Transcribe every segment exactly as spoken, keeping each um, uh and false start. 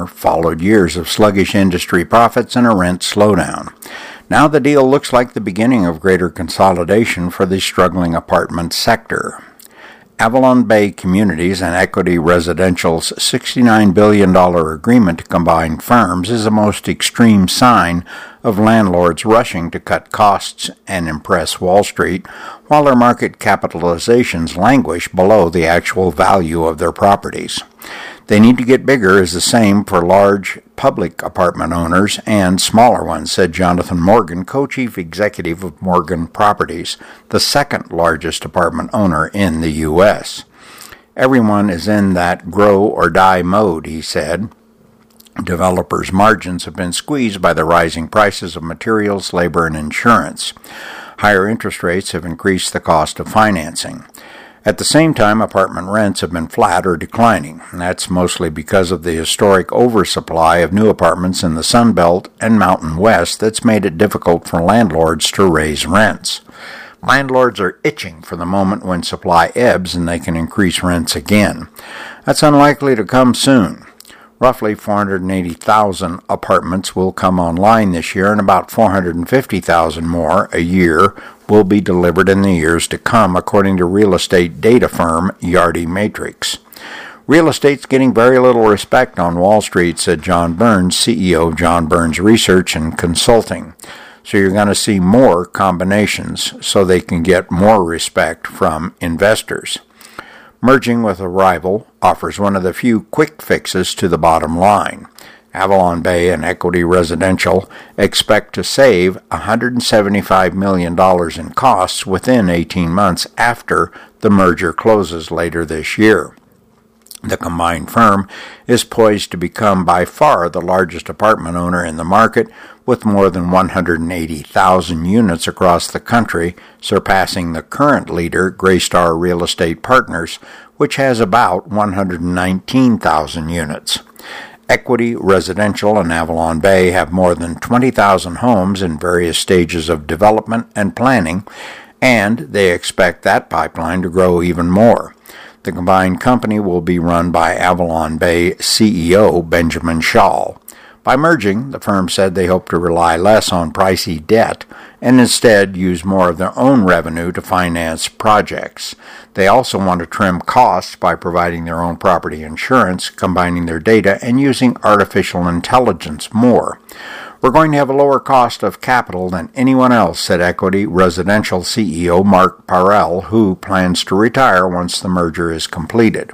summer followed years of sluggish industry profits and a rent slowdown. Now the deal looks like the beginning of greater consolidation for the struggling apartment sector. Avalon Bay Communities and Equity Residential's sixty-nine billion dollars agreement to combine firms is a most extreme sign of landlords rushing to cut costs and impress Wall Street, while their market capitalizations languish below the actual value of their properties. They need to get bigger is the same for large public apartment owners and smaller ones, said Jonathan Morgan, co-chief executive of Morgan Properties, the second largest apartment owner in the U S. Everyone is in that grow or die mode, he said. Developers' margins have been squeezed by the rising prices of materials, labor, and insurance. Higher interest rates have increased the cost of financing. At the same time, apartment rents have been flat or declining. That's mostly because of the historic oversupply of new apartments in the Sun Belt and Mountain West that's made it difficult for landlords to raise rents. Landlords are itching for the moment when supply ebbs and they can increase rents again. That's unlikely to come soon. Roughly four hundred eighty thousand apartments will come online this year, and about four hundred fifty thousand more a year will be delivered in the years to come, according to real estate data firm Yardi Matrix. Real estate's getting very little respect on Wall Street, said John Burns, C E O of John Burns Research and Consulting. So you're going to see more combinations so they can get more respect from investors. Merging with a rival offers one of the few quick fixes to the bottom line. Avalon Bay and Equity Residential expect to save one hundred seventy-five million dollars in costs within eighteen months after the merger closes later this year. The combined firm is poised to become by far the largest apartment owner in the market, with more than one hundred eighty thousand units across the country, surpassing the current leader, Greystar Real Estate Partners, which has about one hundred nineteen thousand units. Equity Residential and Avalon Bay have more than twenty thousand homes in various stages of development and planning, and they expect that pipeline to grow even more. The combined company will be run by Avalon Bay C E O Benjamin Schall. By merging, the firm said they hope to rely less on pricey debt and instead use more of their own revenue to finance projects. They also want to trim costs by providing their own property insurance, combining their data, and using artificial intelligence more. We're going to have a lower cost of capital than anyone else, said Equity Residential C E O Mark Parrell, who plans to retire once the merger is completed.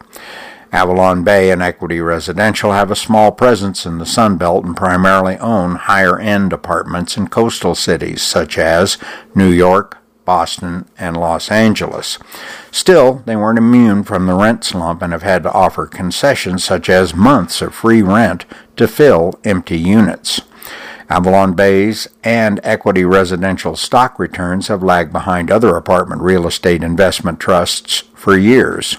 Avalon Bay and Equity Residential have a small presence in the Sun Belt and primarily own higher-end apartments in coastal cities such as New York, Boston, and Los Angeles. Still, they weren't immune from the rent slump and have had to offer concessions such as months of free rent to fill empty units. Avalon Bay's and Equity Residential stock returns have lagged behind other apartment real estate investment trusts for years.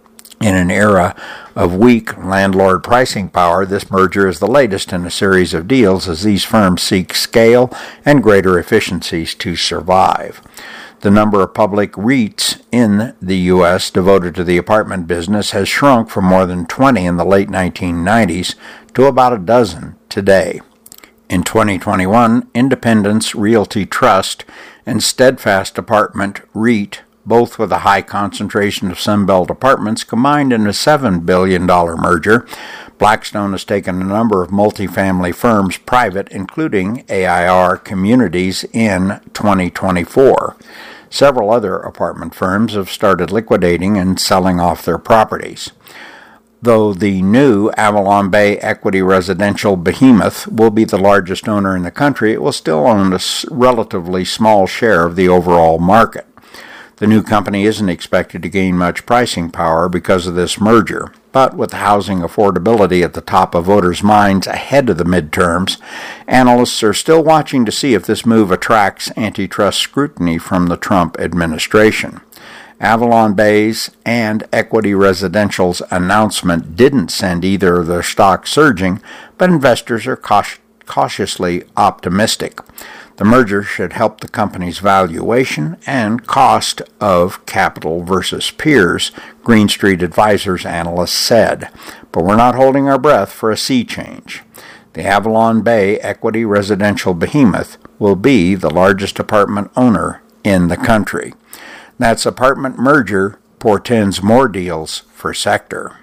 In an era of weak landlord pricing power, this merger is the latest in a series of deals as these firms seek scale and greater efficiencies to survive. The number of public REITs in the U S devoted to the apartment business has shrunk from more than twenty in the late nineteen nineties to about a dozen today. In twenty twenty-one, Independence Realty Trust and Steadfast Apartment REIT, both with a high concentration of Sunbelt apartments, combined in a seven billion dollars merger. Blackstone has taken a number of multifamily firms private, including A I R Communities, in twenty twenty-four. Several other apartment firms have started liquidating and selling off their properties. Though the new Avalon Bay Equity Residential behemoth will be the largest owner in the country, it will still own a relatively small share of the overall market. The new company isn't expected to gain much pricing power because of this merger, but with housing affordability at the top of voters' minds ahead of the midterms, analysts are still watching to see if this move attracts antitrust scrutiny from the Trump administration. Avalon Bay's and Equity Residential's announcement didn't send either of their stocks surging, but investors are cautious. cautiously optimistic. The merger should help the company's valuation and cost of capital versus peers, Green Street Advisors analysts said. but we're not holding our breath for a sea change. The Avalon Bay Equity Residential Behemoth will be the largest apartment owner in the country. That's apartment merger portends more deals for sector.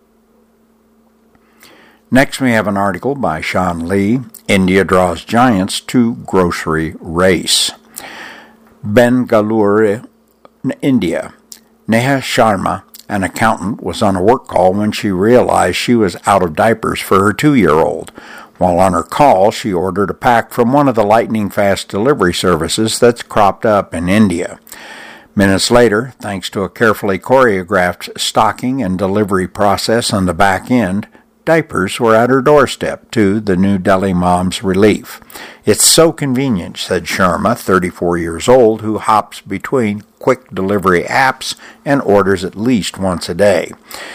Next, we have an article by Sean Lee, India Draws Giants to Grocery Race. Bengaluru, India. Neha Sharma, an accountant, was on a work call when she realized she was out of diapers for her two-year-old. While on her call, she ordered a pack from one of the lightning-fast delivery services that's cropped up in India. Minutes later, thanks to a carefully choreographed stocking and delivery process on the back end, diapers were at her doorstep, to the New Delhi mom's relief. It's so convenient, said Sharma, thirty-four years old, who hops between quick delivery apps and orders at least once a day.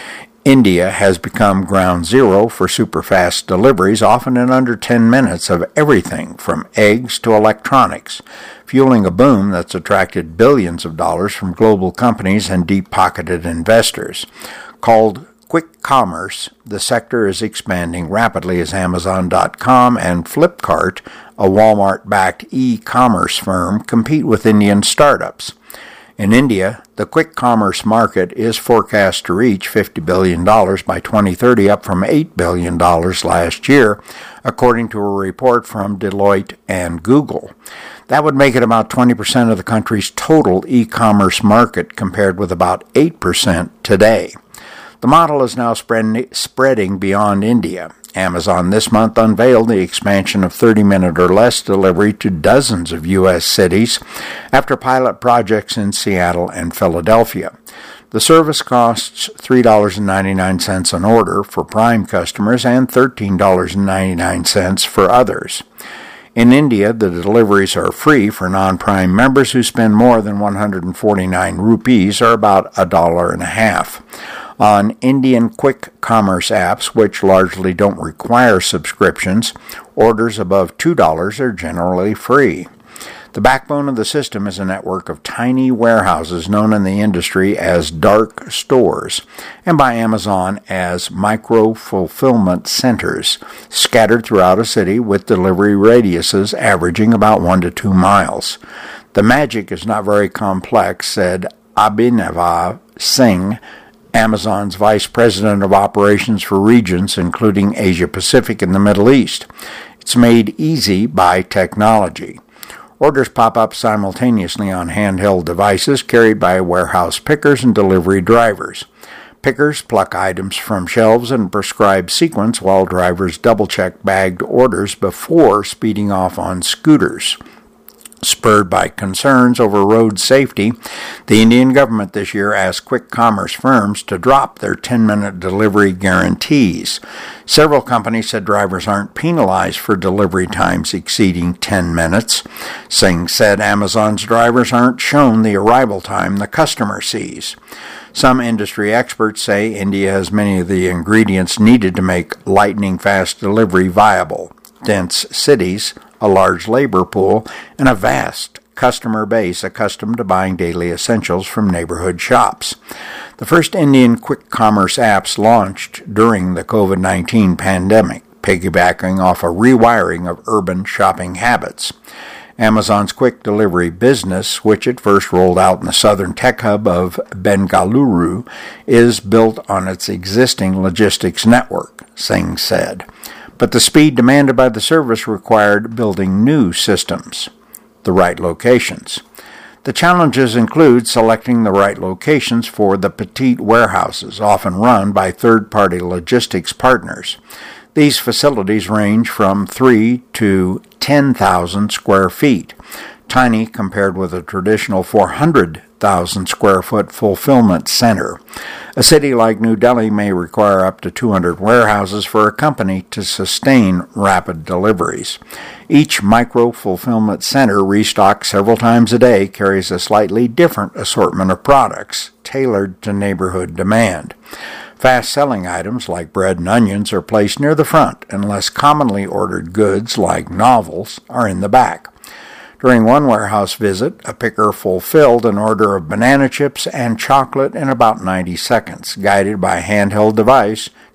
India has become ground zero for super-fast deliveries, often in under ten minutes, of everything from eggs to electronics, fueling a boom that's attracted billions of dollars from global companies and deep-pocketed investors. Called quick commerce, the sector is expanding rapidly as Amazon dot com and Flipkart, a Walmart-backed e-commerce firm, compete with Indian startups. In India, the quick commerce market is forecast to reach fifty billion dollars by twenty thirty, up from eight billion dollars last year, according to a report from Deloitte and Google. That would make it about twenty percent of the country's total e-commerce market, compared with about eight percent today. The model is now spread, spreading beyond India. Amazon this month unveiled the expansion of thirty-minute or less delivery to dozens of U S cities after pilot projects in Seattle and Philadelphia. The service costs three dollars and ninety-nine cents an order for Prime customers and thirteen dollars and ninety-nine cents for others. In India, the deliveries are free for non-Prime members who spend more than one hundred forty-nine rupees, or about a dollar and a half. On Indian quick commerce apps, which largely don't require subscriptions, orders above two dollars are generally free. The backbone of the system is a network of tiny warehouses known in the industry as dark stores, and by Amazon as micro-fulfillment centers, scattered throughout a city with delivery radiuses averaging about one to two miles. The magic is not very complex, said Abhinav Singh, Amazon's Vice President of Operations for regions including Asia Pacific and the Middle East. It's made easy by technology. Orders pop up simultaneously on handheld devices carried by warehouse pickers and delivery drivers. Pickers pluck items from shelves in a prescribed sequence while drivers double-check bagged orders before speeding off on scooters. Spurred by concerns over road safety, the Indian government this year asked quick commerce firms to drop their ten-minute delivery guarantees. Several companies said drivers aren't penalized for delivery times exceeding ten minutes. Singh said Amazon's drivers aren't shown the arrival time the customer sees. Some industry experts say India has many of the ingredients needed to make lightning-fast delivery viable: dense cities, a large labor pool, and a vast customer base accustomed to buying daily essentials from neighborhood shops. The first Indian quick commerce apps launched during the covid nineteen pandemic, piggybacking off a rewiring of urban shopping habits. Amazon's quick delivery business, which it first rolled out in the southern tech hub of Bengaluru, is built on its existing logistics network, Singh said. But the speed demanded by the service required building new systems, the right locations. The challenges include selecting the right locations for the petite warehouses, often run by third-party logistics partners. These facilities range from three to ten thousand square feet, tiny compared with a traditional four hundred thousand square foot fulfillment center. A city like New Delhi may require up to two hundred warehouses for a company to sustain rapid deliveries. Each micro-fulfillment center, restocked several times a day, carries a slightly different assortment of products, tailored to neighborhood demand. Fast-selling items like bread and onions are placed near the front, and less commonly ordered goods like novels are in the back. During one warehouse visit, a picker fulfilled an order of banana chips and chocolate in about ninety seconds, guided by a handheld device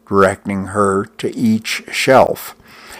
directing her to each shelf.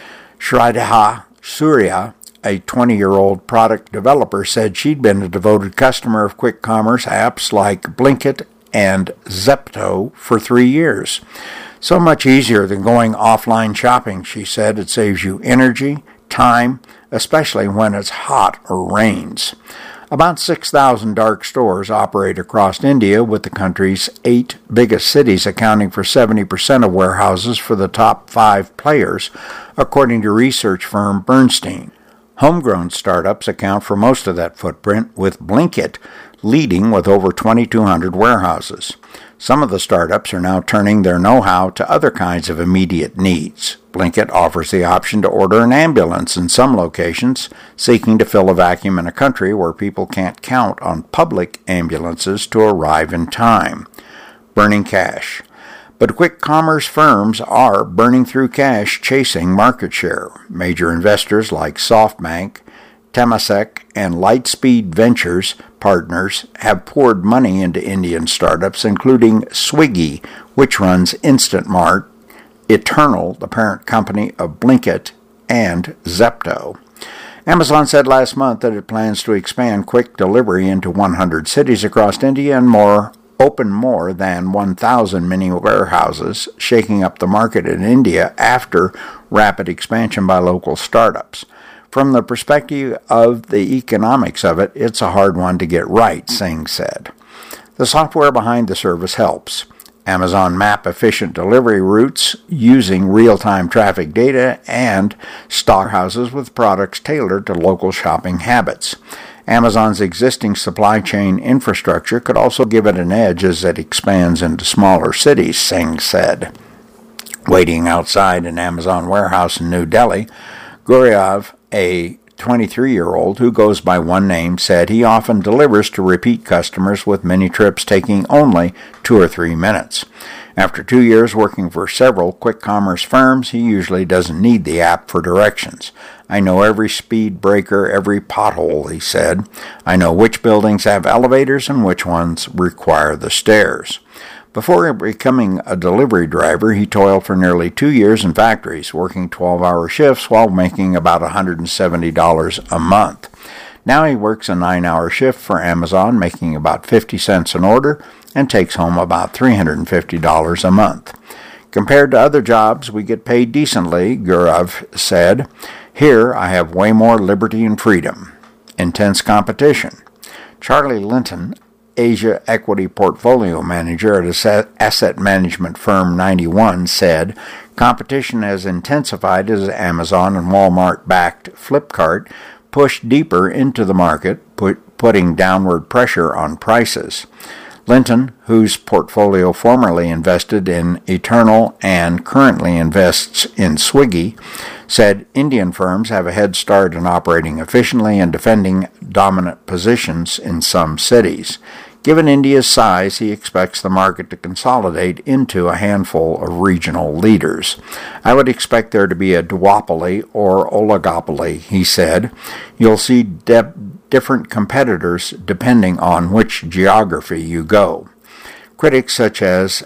Shraddha Surya, a twenty-year-old product developer, said she'd been a devoted customer of quick commerce apps like Blinkit and Zepto for three years. So much easier than going offline shopping, she said. It saves you energy, time, especially when it's hot or rains. About six thousand dark stores operate across India, with the country's eight biggest cities accounting for seventy percent of warehouses for the top five players, according to research firm Bernstein. Homegrown startups account for most of that footprint, with Blinkit leading with over twenty-two hundred warehouses. Some of the startups are now turning their know-how to other kinds of immediate needs. Blinkit offers the option to order an ambulance in some locations, seeking to fill a vacuum in a country where people can't count on public ambulances to arrive in time. Burning cash. But quick commerce firms are burning through cash, chasing market share. Major investors like SoftBank, Temasek, and Lightspeed Ventures partners have poured money into Indian startups, including Swiggy, which runs Instant Mart, Eternal, the parent company of Blinkit, and Zepto. Amazon said last month that it plans to expand quick delivery into one hundred cities across India and more open more than one thousand mini warehouses, shaking up the market in India after rapid expansion by local startups. From the perspective of the economics of it, it's a hard one to get right, Singh said. The software behind the service helps. Amazon map efficient delivery routes using real-time traffic data and stock houses with products tailored to local shopping habits. Amazon's existing supply chain infrastructure could also give it an edge as it expands into smaller cities, Singh said. Waiting outside an Amazon warehouse in New Delhi, Gaurav, a twenty-three-year-old who goes by one name, said he often delivers to repeat customers, with many trips taking only two or three minutes. After two years working for several quick commerce firms, he usually doesn't need the app for directions. I know every speed breaker, every pothole, he said. I know which buildings have elevators and which ones require the stairs. Before becoming a delivery driver, he toiled for nearly two years in factories, working twelve-hour shifts while making about one hundred seventy dollars a month. Now he works a nine-hour shift for Amazon, making about fifty cents an order, and takes home about three hundred fifty dollars a month. Compared to other jobs, we get paid decently, Gaurav said. Here, I have way more liberty and freedom. Intense competition. Charlie Linton, Asia Equity Portfolio Manager at asset management firm ninety-one, said, competition has intensified as Amazon and Walmart-backed Flipkart push deeper into the market, put, putting downward pressure on prices. Linton, whose portfolio formerly invested in Eternal and currently invests in Swiggy, said Indian firms have a head start in operating efficiently and defending dominant positions in some cities. Given India's size, he expects the market to consolidate into a handful of regional leaders. I would expect there to be a duopoly or oligopoly, he said. You'll see de- different competitors depending on which geography you go. Critics such as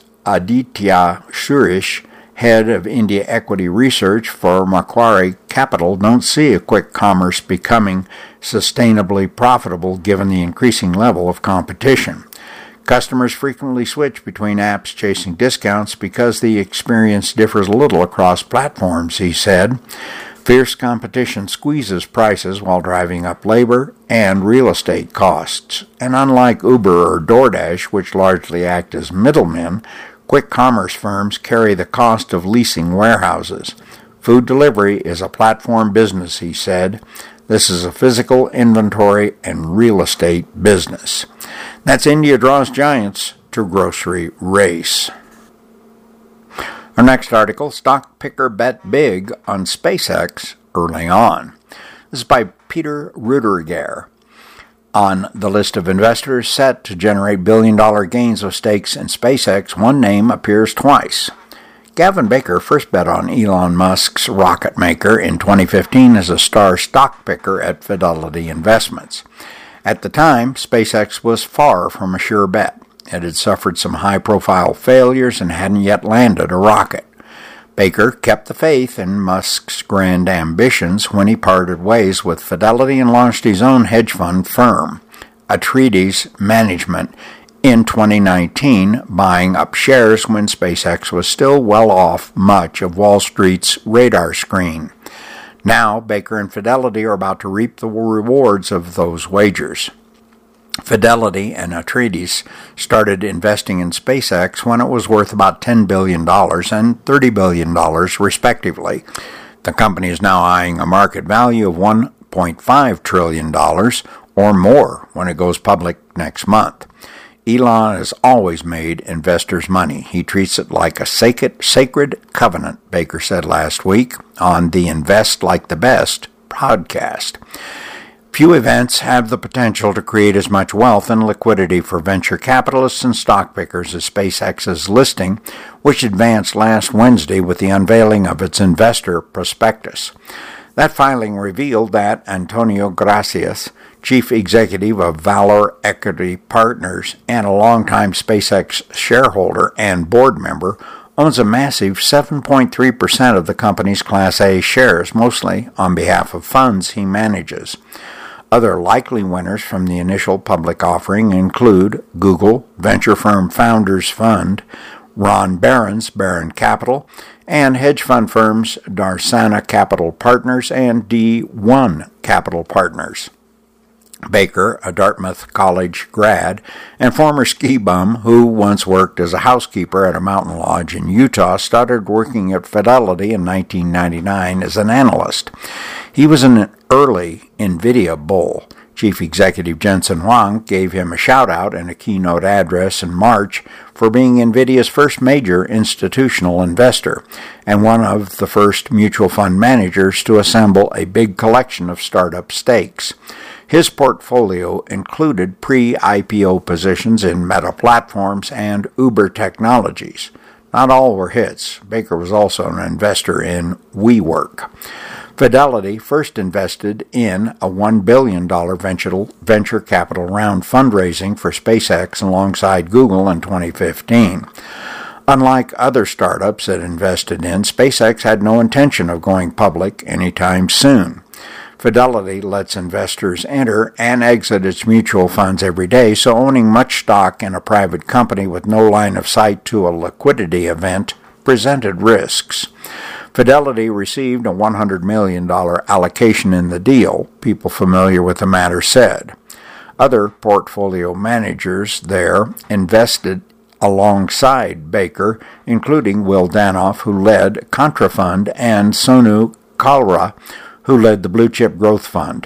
Aditya Suresh, head of India Equity Research for Macquarie Capital, don't see a quick commerce becoming sustainably profitable given the increasing level of competition. Customers frequently switch between apps chasing discounts because the experience differs little across platforms, he said. Fierce competition squeezes prices while driving up labor and real estate costs. And unlike Uber or DoorDash, which largely act as middlemen, quick commerce firms carry the cost of leasing warehouses. Food delivery is a platform business, he said. This is a physical inventory and real estate business. That's India Draws Giants to Grocery Race. Our next article, Stock Picker Bet Big on SpaceX Early On. This is by Peter Rudiger. On the list of investors set to generate billion-dollar gains of stakes in SpaceX, one name appears twice. Gavin Baker first bet on Elon Musk's rocket maker in twenty fifteen as a star stock picker at Fidelity Investments. At the time, SpaceX was far from a sure bet. It had suffered some high-profile failures and hadn't yet landed a rocket. Baker kept the faith in Musk's grand ambitions when he parted ways with Fidelity and launched his own hedge fund firm, Atreides Management, in twenty nineteen, buying up shares when SpaceX was still well off much of Wall Street's radar screen. Now, Baker and Fidelity are about to reap the rewards of those wagers. Fidelity and Atreides started investing in SpaceX when it was worth about ten billion dollars and thirty billion dollars, respectively. The company is now eyeing a market value of one point five trillion dollars or more when it goes public next month. Elon has always made investors money. He treats it like a sacred, sacred covenant, Baker said last week on the Invest Like the Best podcast. Few events have the potential to create as much wealth and liquidity for venture capitalists and stock pickers as SpaceX's listing, which advanced last Wednesday with the unveiling of its investor prospectus. That filing revealed that Antonio Gracias, chief executive of Valor Equity Partners and a longtime SpaceX shareholder and board member, owns a massive seven point three percent of the company's Class A shares, mostly on behalf of funds he manages. Other likely winners from the initial public offering include Google, venture firm Founders Fund, Ron Barron's Barron Capital, and hedge fund firms Darsana Capital Partners and D one Capital Partners. Baker, a Dartmouth College grad and former ski bum who once worked as a housekeeper at a mountain lodge in Utah, started working at Fidelity in nineteen ninety-nine as an analyst. He was an early NVIDIA bull. Chief Executive Jensen Huang gave him a shout-out in a keynote address in March for being NVIDIA's first major institutional investor and one of the first mutual fund managers to assemble a big collection of startup stakes. His portfolio included pre-I P O positions in Meta Platforms and Uber Technologies. Not all were hits. Baker was also an investor in WeWork. Fidelity first invested in a one billion dollars venture, venture capital round fundraising for SpaceX alongside Google in twenty fifteen. Unlike other startups it invested in, SpaceX had no intention of going public anytime soon. Fidelity lets investors enter and exit its mutual funds every day, so owning much stock in a private company with no line of sight to a liquidity event presented risks. Fidelity received a one hundred million dollars allocation in the deal, people familiar with the matter said. Other portfolio managers there invested alongside Baker, including Will Danoff, who led Contrafund, and Sonu Kalra, who led the Blue Chip Growth Fund.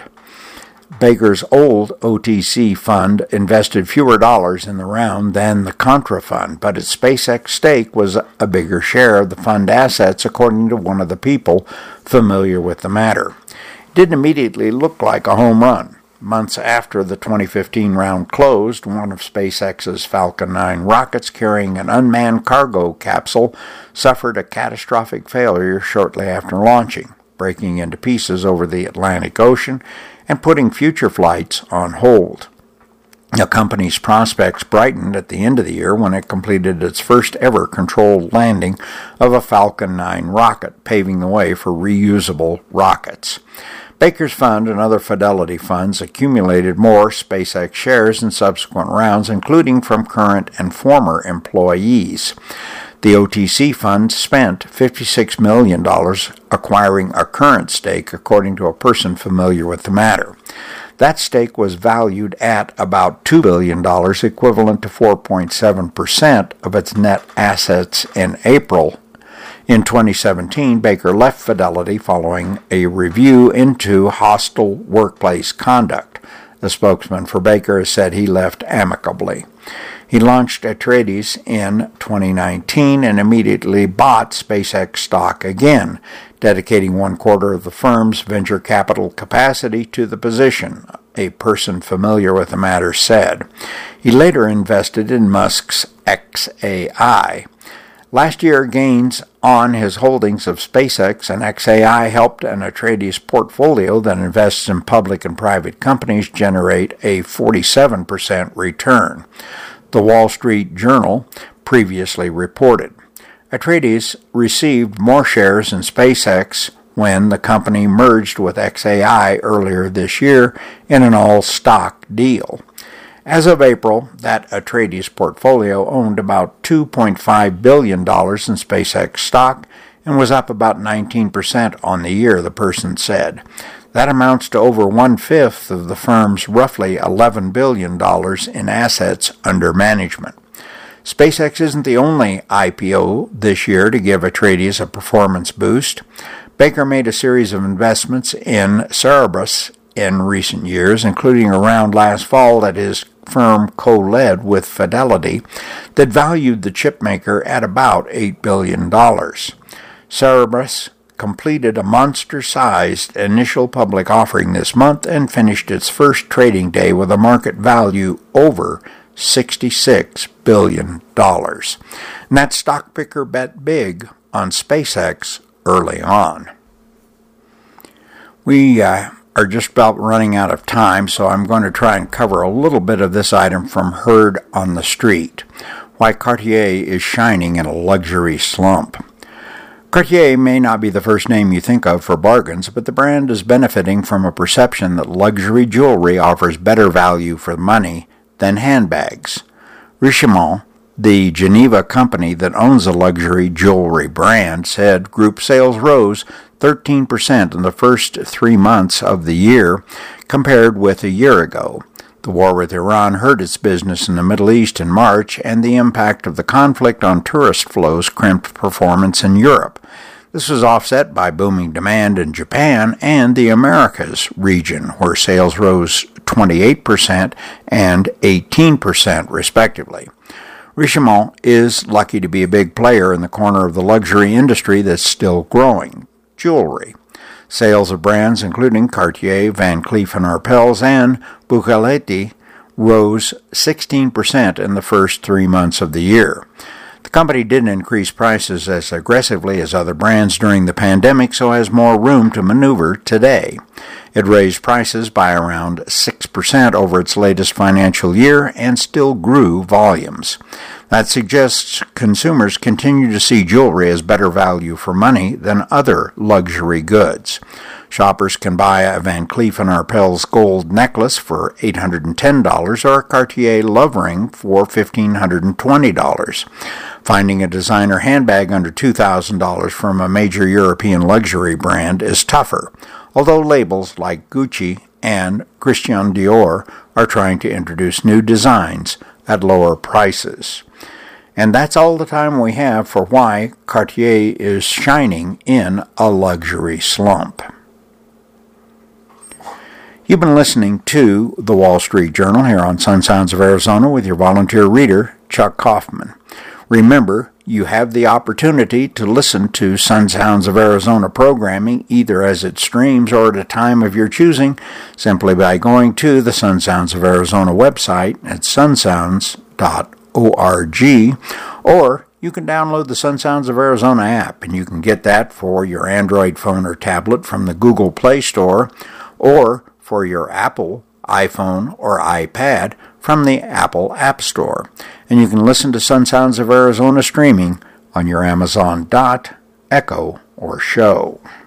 Baker's old O T C fund invested fewer dollars in the round than the Contra Fund, but its SpaceX stake was a bigger share of the fund assets, according to one of the people familiar with the matter. It didn't immediately look like a home run. Months after the twenty fifteen round closed, one of SpaceX's Falcon nine rockets carrying an unmanned cargo capsule suffered a catastrophic failure shortly after launching, breaking into pieces over the Atlantic Ocean and putting future flights on hold. The company's prospects brightened at the end of the year when it completed its first ever controlled landing of a Falcon nine rocket, paving the way for reusable rockets. Baker's fund and other Fidelity funds accumulated more SpaceX shares in subsequent rounds, including from current and former employees. The O T C fund spent fifty-six million dollars acquiring a current stake, according to a person familiar with the matter. That stake was valued at about two billion dollars, equivalent to four point seven percent of its net assets in April. In twenty seventeen, Baker left Fidelity following a review into hostile workplace conduct. The spokesman for Baker has said he left amicably. He launched Atreides in twenty nineteen and immediately bought SpaceX stock again, dedicating one quarter of the firm's venture capital capacity to the position, a person familiar with the matter said. He later invested in Musk's X A I. Last year, gains on his holdings of SpaceX and X A I helped an Atreides portfolio that invests in public and private companies generate a forty-seven percent return. The Wall Street Journal previously reported. Atreides received more shares in SpaceX when the company merged with X A I earlier this year in an all-stock deal. As of April, that Atreides portfolio owned about two point five billion dollars in SpaceX stock and was up about nineteen percent on the year, the person said. That amounts to over one-fifth of the firm's roughly eleven billion dollars in assets under management. SpaceX isn't the only I P O this year to give Atreides a performance boost. Baker made a series of investments in Cerberus in recent years, including a round last fall that his firm co-led with Fidelity that valued the chipmaker at about eight billion dollars. Cerberus completed a monster-sized initial public offering this month and finished its first trading day with a market value over sixty-six billion dollars. And that stock picker bet big on SpaceX early on. We uh, are just about running out of time, so I'm going to try and cover a little bit of this item from Heard on the Street. Why Cartier is shining in a luxury slump. Cartier may not be the first name you think of for bargains, but the brand is benefiting from a perception that luxury jewelry offers better value for money than handbags. Richemont, the Geneva company that owns a luxury jewelry brand, said group sales rose thirteen percent in the first three months of the year compared with a year ago. The war with Iran hurt its business in the Middle East in March, and the impact of the conflict on tourist flows crimped performance in Europe. This was offset by booming demand in Japan and the Americas region, where sales rose twenty-eight percent and eighteen percent respectively. Richemont is lucky to be a big player in the corner of the luxury industry that's still growing, jewelry. Sales of brands including Cartier, Van Cleef and Arpels, and Buccellati rose sixteen percent in the first three months of the year. The company didn't increase prices as aggressively as other brands during the pandemic, so has more room to maneuver today. It raised prices by around six percent over its latest financial year and still grew volumes. That suggests consumers continue to see jewelry as better value for money than other luxury goods. Shoppers can buy a Van Cleef and Arpels gold necklace for eight hundred ten dollars or a Cartier love ring for one thousand five hundred twenty dollars. Finding a designer handbag under two thousand dollars from a major European luxury brand is tougher, although labels like Gucci and Christian Dior are trying to introduce new designs at lower prices. And that's all the time we have for why Cartier is shining in a luxury slump. You've been listening to The Wall Street Journal here on Sun Sounds of Arizona with your volunteer reader, Chuck Kaufman. Remember, you have the opportunity to listen to Sun Sounds of Arizona programming either as it streams or at a time of your choosing simply by going to the Sun Sounds of Arizona website at sun sounds dot org, or you can download the Sun Sounds of Arizona app, and you can get that for your Android phone or tablet from the Google Play Store, or for your Apple iPhone or iPad from the Apple App Store. And you can listen to Sun Sounds of Arizona streaming on your Amazon Dot, Echo, or Show.